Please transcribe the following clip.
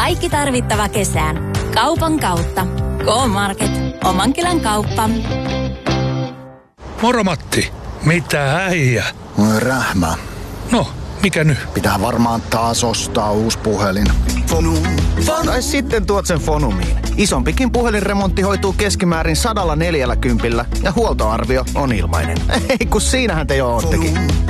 Kaikki tarvittava kesään. Kaupan kautta. K-Market. Oman kylän kauppa. Moro Matti. Mitä äijä? Rähmä. No, mikä nyt? Pitää varmaan taas ostaa uusi puhelin. Tai sitten tuot sen Fonumiin. Isompikin puhelinremontti hoituu keskimäärin 140 ja huoltoarvio on ilmainen. Ei kun siinähän te jo oottekin.